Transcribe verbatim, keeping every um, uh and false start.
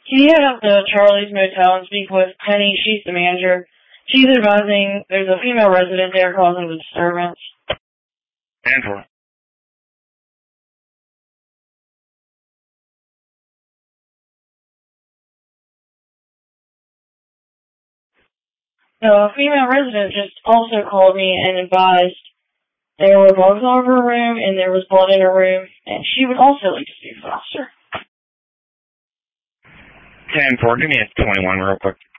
Can you head up to Charlie's Motel and speak with Penny? She's the manager. She's advising there's a female resident there causing the disturbance. Angela. So a female resident just also called me and advised there were bugs all over her room and there was blood in her room, and she would also like to speak with the officer. ten four, give me a twenty-one real quick.